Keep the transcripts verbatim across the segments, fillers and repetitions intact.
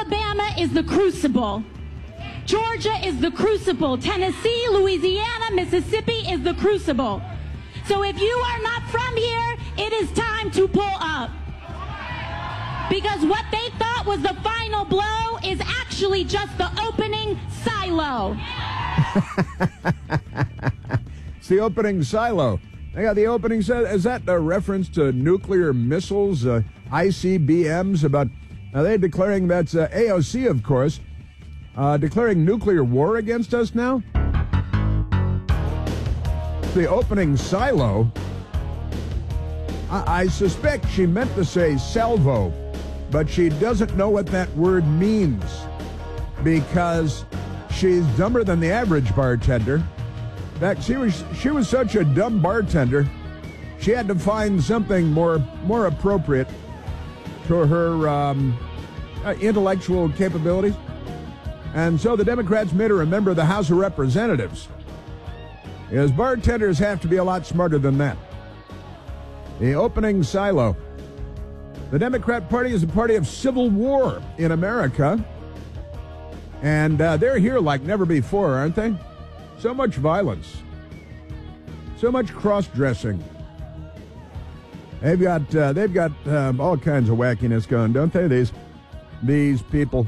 Alabama is the crucible. Georgia is the crucible. Tennessee, Louisiana, Mississippi is the crucible. So if you are not from here, it is time to pull up. Because what they thought was the final blow is actually just the opening silo. It's the opening silo. They got the opening silo. Is that a reference to nuclear missiles, uh, I C B Ms? About are they declaring that's uh, A O C, of course, uh, declaring nuclear war against us now? The opening silo. I, I suspect she meant to say salvo, but she doesn't know what that word means because she's dumber than the average bartender. In fact, she was she was such a dumb bartender, she had to find something more more appropriate to her um, uh, intellectual capabilities. And so the Democrats made her a member of the House of Representatives. Because bartenders have to be a lot smarter than that. The opening silo. The Democrat Party is a party of civil war in America. And uh, they're here like never before, aren't they? So much violence. So much cross-dressing. They've got uh, they've got um, all kinds of wackiness going, don't they? These these people.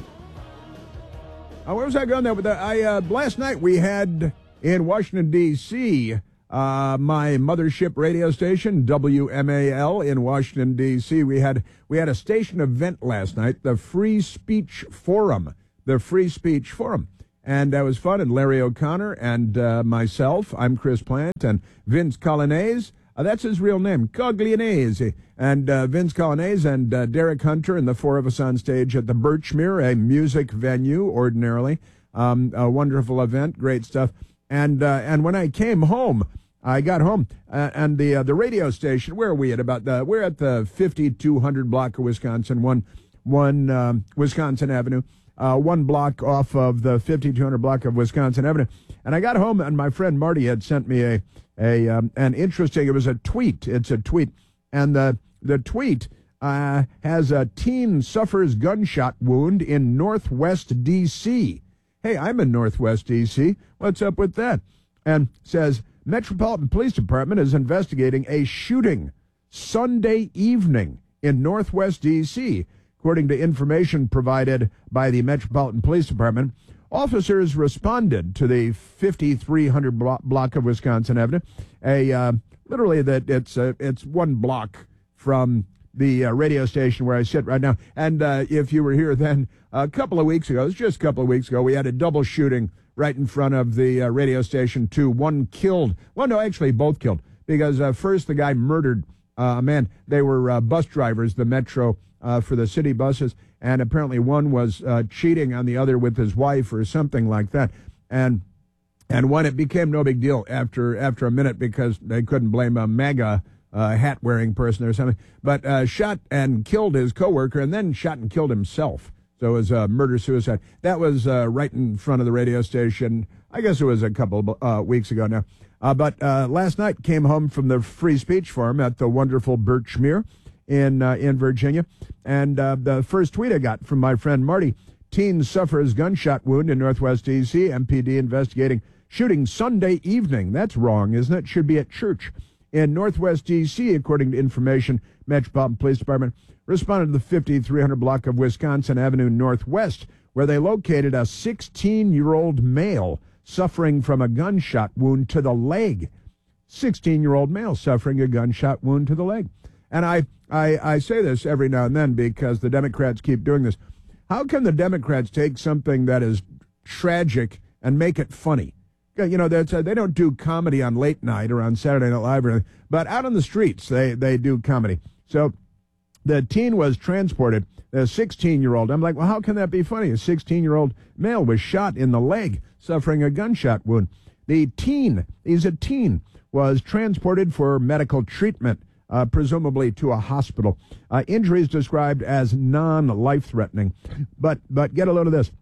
Oh, where was I going there with that? I uh, last night we had in Washington D C uh, my mothership radio station W M A L in Washington D C We had we had a station event last night, the Free Speech Forum, the Free Speech Forum. And that was fun. And Larry O'Connor and uh, myself, I'm Chris Plant, and Vince Colonnese, uh, that's his real name, Coglianese, and uh, Vince Colonnese and uh, Derek Hunter, and the four of us on stage at the Birchmere, a music venue, ordinarily. Um, a wonderful event, great stuff. And uh, and when I came home, I got home, uh, and the uh, the radio station, where are we at? About the, we're at the fifty-two hundred block of Wisconsin, one, one um, Wisconsin Avenue. Uh, one block off of the fifty-two hundred block of Wisconsin Avenue. And I got home, and my friend Marty had sent me a a um, an interesting, it was a tweet. It's a tweet. And the, the tweet uh, has a teen suffers gunshot wound in Northwest D C Hey, I'm in Northwest D C What's up with that? And says, Metropolitan Police Department is investigating a shooting Sunday evening in Northwest D C According to information provided by the Metropolitan Police Department, officers responded to the fifty-three hundred block of Wisconsin Avenue. A uh, literally that it's uh, it's one block from the uh, radio station where I sit right now. And uh, if you were here then a couple of weeks ago, it was just a couple of weeks ago, we had a double shooting right in front of the uh, radio station. Two, one killed. Well, no, actually both killed because uh, first the guy murdered uh, a man. They were uh, bus drivers, the Metro. Uh, for the city buses, and apparently one was uh, cheating on the other with his wife or something like that. And and when it became no big deal after after a minute because they couldn't blame a MAGA uh, hat-wearing person or something, but uh, shot and killed his coworker and then shot and killed himself. So it was a murder-suicide. That was uh, right in front of the radio station. I guess it was a couple of uh, weeks ago now. Uh, but uh, last night came home from the Free Speech Forum at the wonderful Birchmere in uh, in Virginia, and uh, the first tweet I got from my friend Marty, teen suffers gunshot wound in Northwest D C M P D investigating shooting Sunday evening. That's wrong, isn't it? Should be at church. In Northwest D C, according to information, Metropolitan Police Department responded to the fifty-three hundred block of Wisconsin Avenue Northwest, where they located a sixteen-year-old male suffering from a gunshot wound to the leg. sixteen-year-old male suffering a gunshot wound to the leg. And I, I, I say this every now and then because the Democrats keep doing this. How can the Democrats take something that is tragic and make it funny? You know, that's, uh, they don't do comedy on late night or on Saturday Night Live or anything, but out on the streets they, they do comedy. So the teen was transported, a sixteen-year-old. I'm like, well, how can that be funny? A sixteen-year-old male was shot in the leg, suffering a gunshot wound. The teen, he's a teen, was transported for medical treatment. Uh, presumably to a hospital. Uh, injuries described as non-life-threatening. But but get a load of this.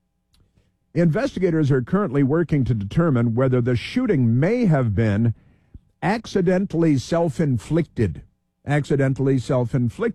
Investigators are currently working to determine whether the shooting may have been accidentally self-inflicted. Accidentally self-inflicted.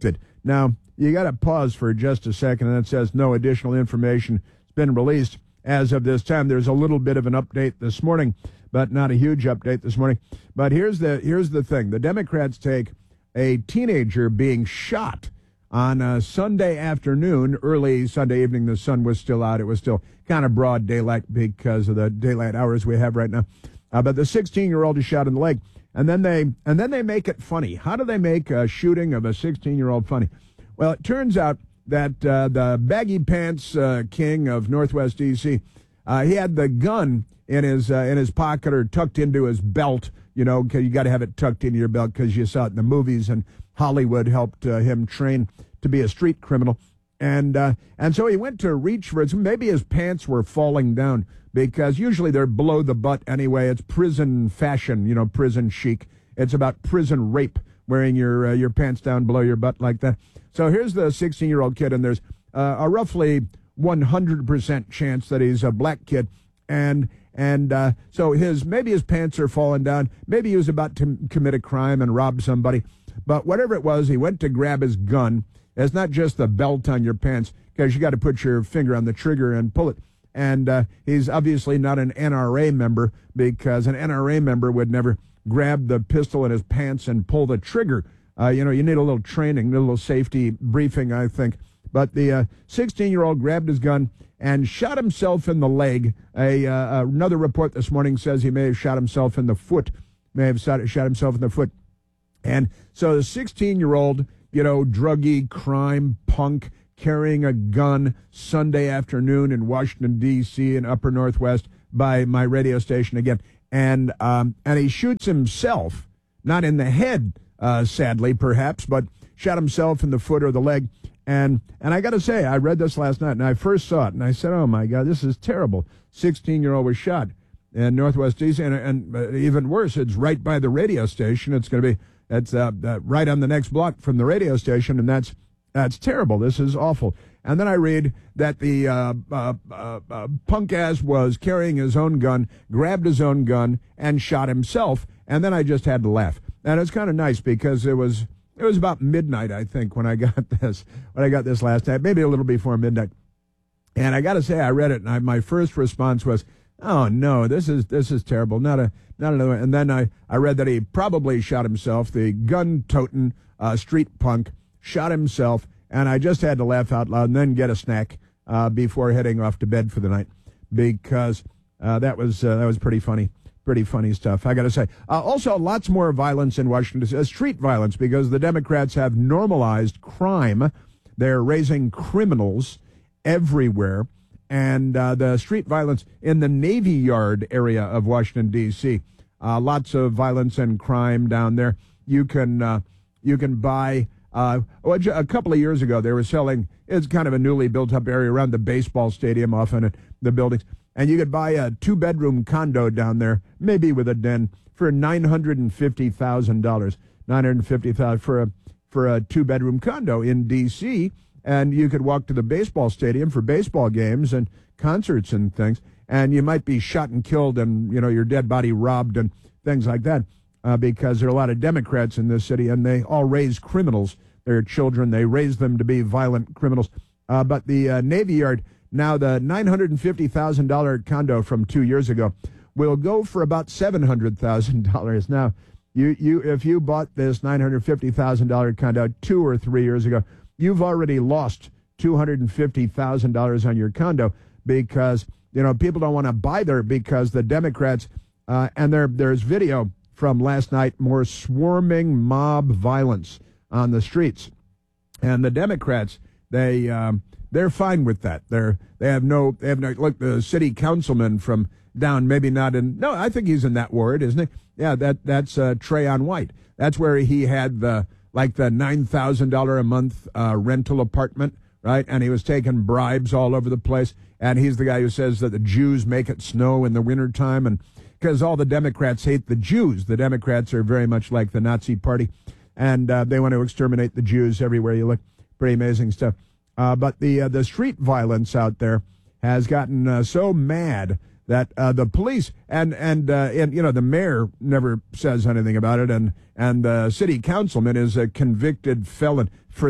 Now, you got to pause for just a second, and it says no additional information has been released as of this time. There's a little bit of an update this morning, but not a huge update this morning. But here's the here's the thing. The Democrats take a teenager being shot on a Sunday afternoon, early Sunday evening. The sun was still out. It was still kind of broad daylight because of the daylight hours we have right now. Uh, but the sixteen-year-old is shot in the leg, and then they and then they make it funny. How do they make a shooting of a sixteen-year-old funny? Well, it turns out that uh, the baggy pants uh, king of Northwest D C, uh, he had the gun in his uh, in his pocket or tucked into his belt. You know, 'cause you got to have it tucked into your belt because you saw it in the movies, and Hollywood helped uh, him train to be a street criminal. And uh, and so he went to reach for it. Maybe his pants were falling down because usually they're below the butt anyway. It's prison fashion, you know, prison chic. It's about prison rape, wearing your uh, your pants down below your butt like that. So here's the sixteen-year-old kid, and there's uh, a roughly one hundred percent chance that he's a black kid. And and uh, so his maybe his pants are falling down. Maybe he was about to commit a crime and rob somebody. But whatever it was, he went to grab his gun. It's not just the belt on your pants, because you got to put your finger on the trigger and pull it. And uh, he's obviously not an N R A member, because an N R A member would never grab the pistol in his pants and pull the trigger. Uh, you know, you need a little training, a little safety briefing, I think. But the uh, sixteen-year-old grabbed his gun and shot himself in the leg. A uh, another report this morning says he may have shot himself in the foot, may have shot, shot himself in the foot. And so the sixteen-year-old, you know, druggy, crime, punk, carrying a gun Sunday afternoon in Washington, D C, in upper Northwest by my radio station again. And um, and he shoots himself, not in the head, uh, sadly, perhaps, but shot himself in the foot or the leg. And and I got to say, I read this last night, and I first saw it, and I said, oh, my God, this is terrible. sixteen-year-old was shot in Northwest D C, and, and uh, even worse, it's right by the radio station. It's going to be That's uh, uh, right on the next block from the radio station, and that's that's terrible. This is awful. And then I read that the uh, uh, uh, uh, punk ass was carrying his own gun, grabbed his own gun, and shot himself. And then I just had to laugh. And it's kind of nice because it was it was about midnight, I think, when I got this when I got this last night, maybe a little before midnight. And I got to say, I read it, and I, my first response was, "Oh no, this is this is terrible." Not a Not another one. And then I, I read that he probably shot himself. The gun-toting uh, street punk shot himself, and I just had to laugh out loud and then get a snack uh, before heading off to bed for the night, because uh, that was uh, that was pretty funny, pretty funny stuff, I got to say. Uh, also, lots more violence in Washington, uh, street violence, because the Democrats have normalized crime. They're raising criminals everywhere. And uh, the street violence in the Navy Yard area of Washington, D C Uh, lots of violence and crime down there. You can uh, you can buy, uh, a couple of years ago, they were selling, it's kind of a newly built-up area around the baseball stadium, often at the buildings, and you could buy a two-bedroom condo down there, maybe with a den, for nine hundred fifty thousand dollars. nine hundred fifty thousand dollars for a, for a two-bedroom condo in D C, and you could walk to the baseball stadium for baseball games and concerts and things, and you might be shot and killed and, you know, your dead body robbed and things like that, uh, because there are a lot of Democrats in this city, and they all raise criminals. Their children, they raise them to be violent criminals. Uh, but the uh, Navy Yard, now the nine hundred fifty thousand dollars condo from two years ago, will go for about seven hundred thousand dollars. Now, you, you if you bought this nine hundred fifty thousand dollars condo two or three years ago, you've already lost two hundred fifty thousand dollars on your condo, because, you know, people don't want to buy there because the Democrats, uh, and there there's video from last night, more swarming mob violence on the streets. And the Democrats, they um, they're fine with that. They're they have no they have no look, the city councilman from down, maybe not in no, I think he's in that ward, isn't he? Yeah, that that's uh, Trayon White. That's where he had the like the nine thousand dollars a month uh, rental apartment, right? And he was taking bribes all over the place. And he's the guy who says that the Jews make it snow in the wintertime. And because all the Democrats hate the Jews. The Democrats are very much like the Nazi Party. And uh, they want to exterminate the Jews everywhere you look. Pretty amazing stuff. Uh, but the uh, the street violence out there has gotten uh, so mad that uh, the police and and uh, and you know the mayor never says anything about it, and and the city councilman is a convicted felon for that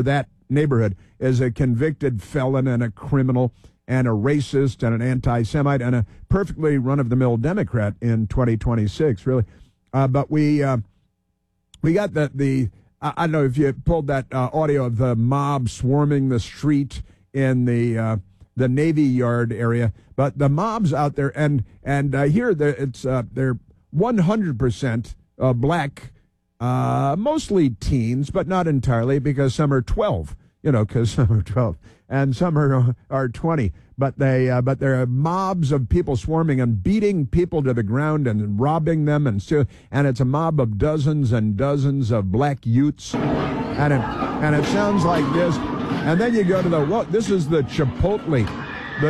neighborhood is a convicted felon and a criminal and a racist and an anti-Semite and a perfectly run-of-the-mill Democrat in twenty twenty-six, really. Uh, but we uh, we got the, the I don't know if you pulled that uh, audio of the mob swarming the street in the uh, the Navy Yard area, but the mob's out there, and and uh, here the, it's uh, they're one hundred percent uh, black, uh, mostly teens, but not entirely, because some are twelve, you know, because some are twelve, and some are are twenty. But they uh, but there are mobs of people swarming and beating people to the ground and robbing them, and so and it's a mob of dozens and dozens of black youths, and it and it sounds like this. And then you go to the what? This is the Chipotle, the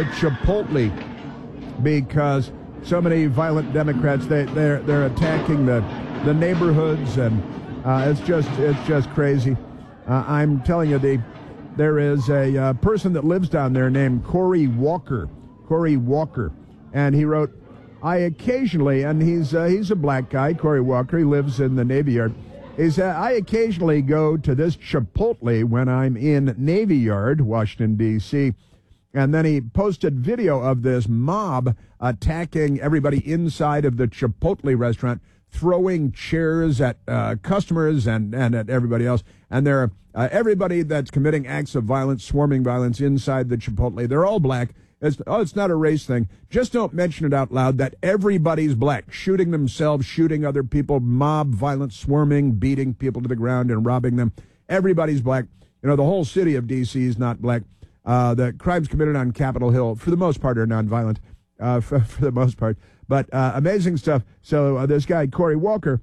Chipotle, because so many violent Democrats they they're they're attacking the the neighborhoods, and uh, it's just it's just crazy. Uh, I'm telling you, the there is a uh, person that lives down there named Corey Walker, Corey Walker, and he wrote, "I occasionally," and he's uh, he's a black guy, Corey Walker. He lives in the Navy Yard. He said, "I occasionally go to this Chipotle when I'm in Navy Yard, Washington, D C" And then he posted video of this mob attacking everybody inside of the Chipotle restaurant, throwing chairs at uh, customers and, and at everybody else. And they're uh, everybody that's committing acts of violence, swarming violence inside the Chipotle, they're all black. It's, oh, it's not a race thing. Just don't mention it out loud that everybody's black, shooting themselves, shooting other people, mob violence, swarming, beating people to the ground and robbing them. Everybody's black. You know, the whole city of D C is not black. Uh, the crimes committed on Capitol Hill, for the most part, are nonviolent, uh, for, for the most part. But uh, amazing stuff. So uh, this guy, Corey Walker,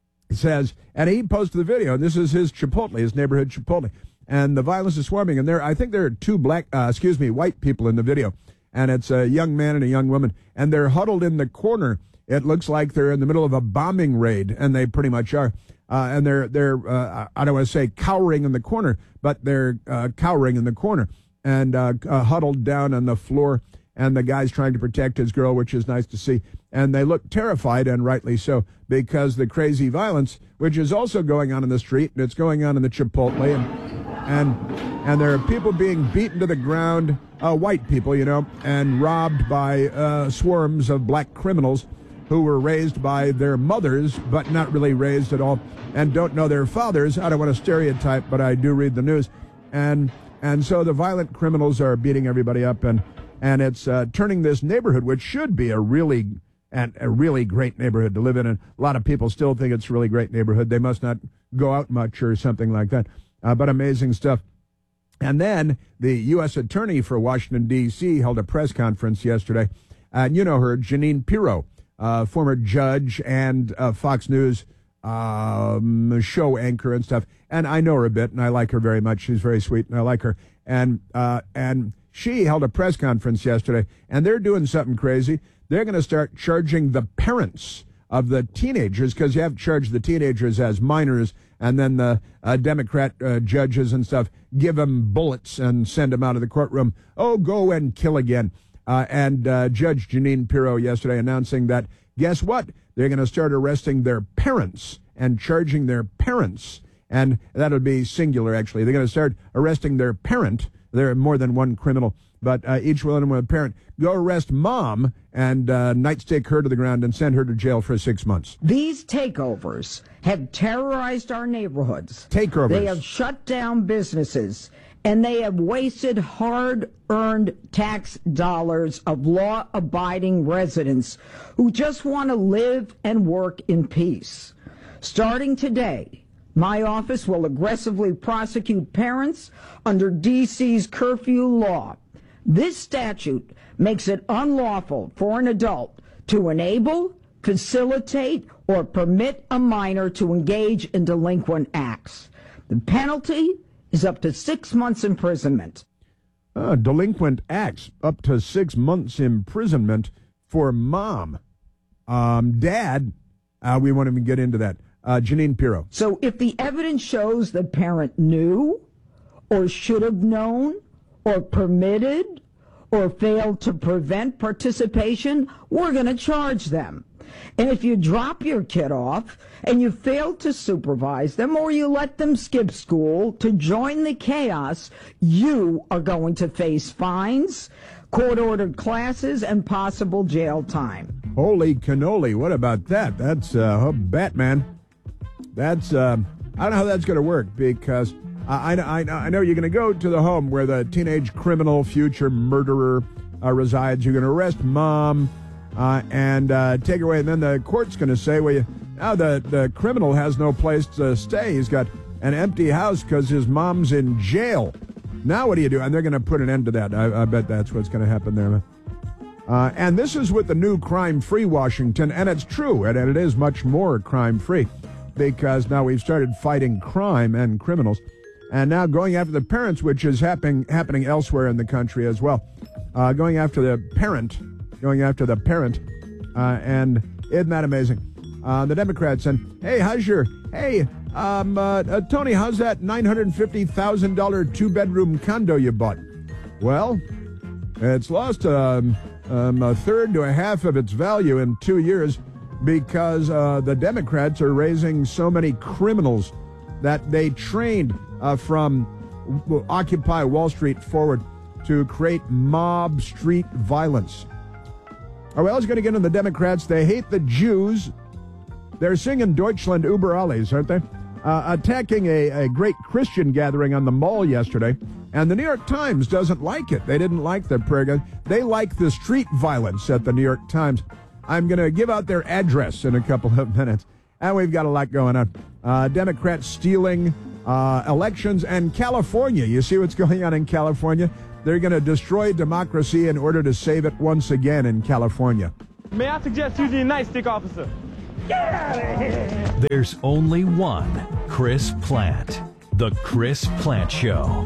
says, and he posted the video, and this is his Chipotle, his neighborhood Chipotle. And the violence is swarming, and there, I think there are two black, uh, excuse me, white people in the video, and it's a young man and a young woman, and they're huddled in the corner. It looks like they're in the middle of a bombing raid, and they pretty much are. Uh, and they're they're uh, I don't want to say cowering in the corner, but they're uh, cowering in the corner and uh, uh, huddled down on the floor. And the guy's trying to protect his girl, which is nice to see. And they look terrified, and rightly so, because the crazy violence, which is also going on in the street, and it's going on in the Chipotle, and and and there are people being beaten to the ground, uh, white people, you know, and robbed by uh, swarms of black criminals who were raised by their mothers, but not really raised at all, and don't know their fathers. I don't want to stereotype, but I do read the news. And and so the violent criminals are beating everybody up, and And it's uh, turning this neighborhood, which should be a really and a really great neighborhood to live in. And a lot of people still think it's a really great neighborhood. They must not go out much or something like that. Uh, but amazing stuff. And then the U S Attorney for Washington, D C held a press conference yesterday. And you know her, Jeanine Pirro, uh, former judge and uh, Fox News um, show anchor and stuff. And I know her a bit, and I like her very much. She's very sweet, and I like her. And uh, and... She held a press conference yesterday, and they're doing something crazy. They're going to start charging the parents of the teenagers, because you have to charge the teenagers as minors, and then the uh, Democrat uh, judges and stuff give them bullets and send them out of the courtroom. Oh, go and kill again. Uh, and uh, Judge Jeanine Pirro yesterday announcing that, guess what? They're going to start arresting their parents and charging their parents. And that would be singular, actually. They're going to start arresting their parent. There are more than one criminal, but uh, each one of them with a parent. Go arrest mom and uh, nightstick her to the ground and send her to jail for six months. These takeovers have terrorized our neighborhoods. Takeovers. They have shut down businesses, and they have wasted hard-earned tax dollars of law-abiding residents who just want to live and work in peace. Starting today, my office will aggressively prosecute parents under D C's curfew law. This statute makes it unlawful for an adult to enable, facilitate, or permit a minor to engage in delinquent acts. The penalty is up to six months imprisonment. Uh, delinquent acts, up to six months imprisonment for mom. Um, dad, uh, we won't even get into that. Uh, Jeanine Pirro. So if the evidence shows the parent knew or should have known or permitted or failed to prevent participation, we're going to charge them. And if you drop your kid off and you fail to supervise them or you let them skip school to join the chaos, you are going to face fines, court-ordered classes, and possible jail time. Holy cannoli, what about that? That's uh, oh, Batman. That's, uh, I don't know how that's going to work, because I, I, I know you're going to go to the home where the teenage criminal, future murderer uh, resides. You're going to arrest mom uh, and uh, take her away, and then the court's going to say, well, you, now the, the criminal has no place to stay. He's got an empty house because his mom's in jail. Now what do you do? And they're going to put an end to that. I, I bet that's what's going to happen there, man. Uh, and this is with the new crime-free Washington, and it's true, and, and it is much more crime-free, because now we've started fighting crime and criminals, and now going after the parents, which is happening happening elsewhere in the country as well. Uh, going after the parent, going after the parent, uh, and isn't that amazing? Uh, the Democrats and hey, how's your hey, um, uh, uh, Tony, how's that nine hundred fifty thousand dollar two bedroom condo you bought? Well, it's lost um, um, a third to a half of its value in two years because uh, the Democrats are raising so many criminals that they trained uh, from Occupy Wall Street forward to create mob street violence. Are we also going to get into the Democrats? They hate the Jews. They're singing Deutschland über alles, aren't they? Uh, attacking a, a great Christian gathering on the mall yesterday. And the New York Times doesn't like it. They didn't like the prayer gun. They like the street violence at the New York Times. I'm going to give out their address in a couple of minutes. And we've got a lot going on. Uh, Democrats stealing uh, elections, and California. You see what's going on in California? They're going to destroy democracy in order to save it once again in California. May I suggest using a nightstick, officer? Get out of here! There's only one Chris Plante. The Chris Plante Show.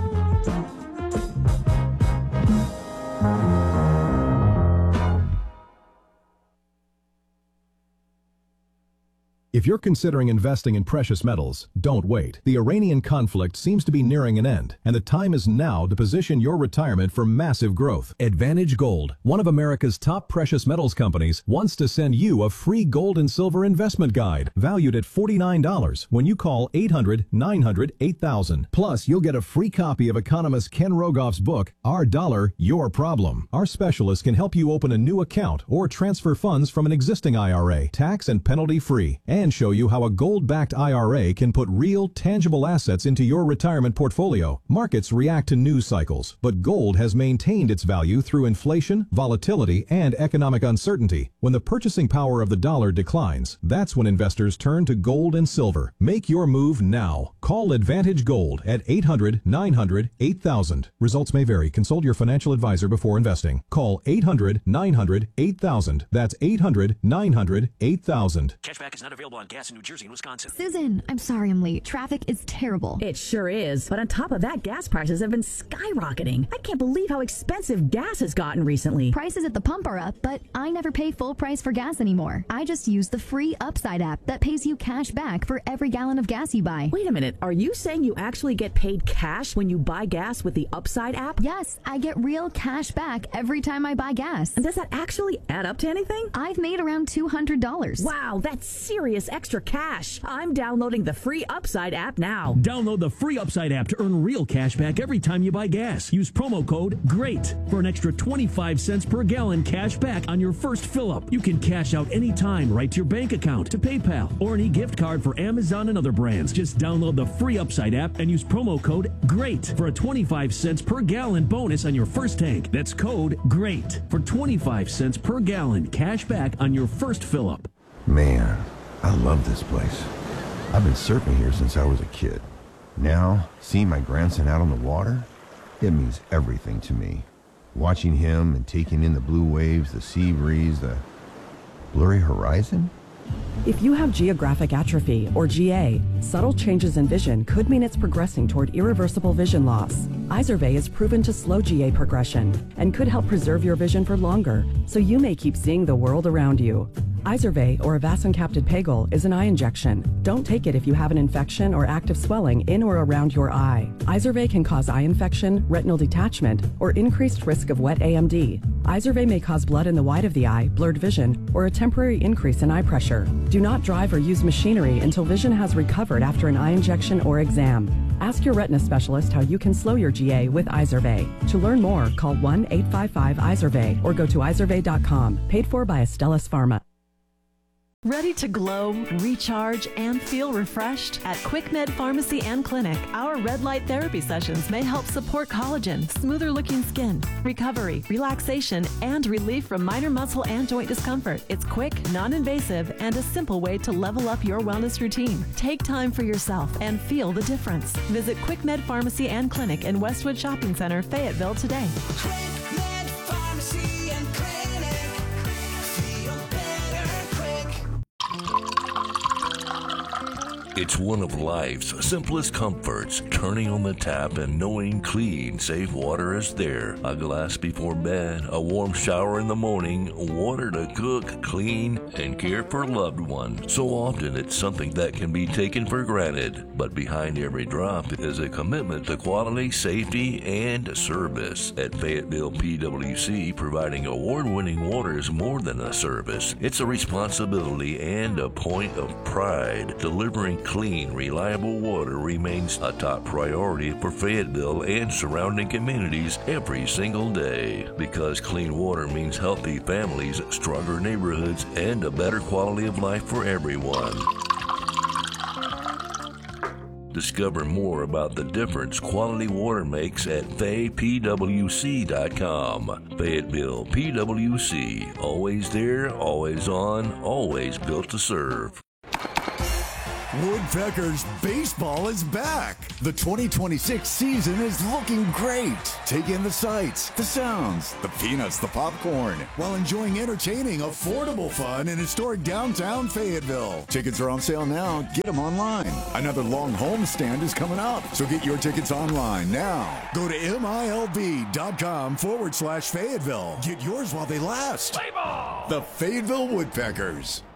If you're considering investing in precious metals, don't wait. The Iranian conflict seems to be nearing an end, and the time is now to position your retirement for massive growth. Advantage Gold, one of America's top precious metals companies, wants to send you a free gold and silver investment guide valued at forty-nine dollars when you call eight hundred, nine hundred, eight thousand. Plus, you'll get a free copy of economist Ken Rogoff's book, Our Dollar, Your Problem. Our specialists can help you open a new account or transfer funds from an existing I R A, tax and penalty free, and and show you how a gold-backed I R A can put real, tangible assets into your retirement portfolio. Markets react to news cycles, but gold has maintained its value through inflation, volatility, and economic uncertainty. When the purchasing power of the dollar declines, that's when investors turn to gold and silver. Make your move now. Call Advantage Gold at eight hundred, nine hundred, eight thousand. Results may vary. Consult your financial advisor before investing. Call eight hundred, nine hundred, eight thousand. That's eight hundred, nine hundred, eight thousand. Cashback is not available on gas in New Jersey and Wisconsin. Susan, I'm sorry I'm late. Traffic is terrible. It sure is. But on top of that, gas prices have been skyrocketing. I can't believe how expensive gas has gotten recently. Prices at the pump are up, but I never pay full price for gas anymore. I just use the free Upside app that pays you cash back for every gallon of gas you buy. Wait a minute. Are you saying you actually get paid cash when you buy gas with the Upside app? Yes, I get real cash back every time I buy gas. And does that actually add up to anything? I've made around two hundred dollars. Wow, that's serious extra cash. I'm downloading the free Upside app now. Download the free Upside app to earn real cash back every time you buy gas. Use promo code GREAT for an extra twenty-five cents per gallon cash back on your first fill-up. You can cash out anytime right to your bank account, to PayPal, or an e-gift card for Amazon and other brands. Just download the free Upside app and use promo code GREAT for a twenty-five cents per gallon bonus on your first tank. That's code GREAT for twenty-five cents per gallon cash back on your first fill-up. Man, I love this place. I've been surfing here since I was a kid. Now, seeing my grandson out on the water, it means everything to me. Watching him and taking in the blue waves, the sea breeze, the blurry horizon. If you have geographic atrophy, or G A, subtle changes in vision could mean it's progressing toward irreversible vision loss. Izervay is proven to slow G A progression and could help preserve your vision for longer, so you may keep seeing the world around you. Izervay, or avacincaptad pegol, is an eye injection. Don't take it if you have an infection or active swelling in or around your eye. Izervay can cause eye infection, retinal detachment, or increased risk of wet A M D. Izervay may cause blood in the white of the eye, blurred vision, or a temporary increase in eye pressure. Do not drive or use machinery until vision has recovered after an eye injection or exam. Ask your retina specialist how you can slow your G A with Izervay. To learn more, call one eight five five Izervay or go to izervay dot com. Paid for by Astellas Pharma. Ready to glow, recharge, and feel refreshed? At QuickMed Pharmacy and Clinic, our red light therapy sessions may help support collagen, smoother looking skin, recovery, relaxation, and relief from minor muscle and joint discomfort. It's quick, non-invasive, and a simple way to level up your wellness routine. Take time for yourself and feel the difference. Visit QuickMed Pharmacy and Clinic in Westwood Shopping Center, Fayetteville today. QuickMed Pharmacy and Clinic. Feel better quick. It's one of life's simplest comforts, turning on the tap and knowing clean, safe water is there. A glass before bed, a warm shower in the morning, water to cook, clean, and care for loved ones. So often it's something that can be taken for granted, but behind every drop is a commitment to quality, safety, and service. At Fayetteville P W C, providing award-winning water is more than a service. It's a responsibility and a point of pride. Delivering clean, reliable water remains a top priority for Fayetteville and surrounding communities every single day. Because clean water means healthy families, stronger neighborhoods, and a better quality of life for everyone. Discover more about the difference quality water makes at fay p w c dot com. Fayetteville P W C, always there, always on, always built to serve. Woodpeckers baseball is back. The twenty twenty-six season is looking great. Take in the sights, the sounds, the peanuts, the popcorn, while enjoying entertaining, affordable fun in historic downtown Fayetteville. Tickets are on sale now. Get them online. Another long homestand is coming up, so get your tickets online now. Go to milb.com forward slash Fayetteville. Get yours while they last. Play ball! The Fayetteville Woodpeckers.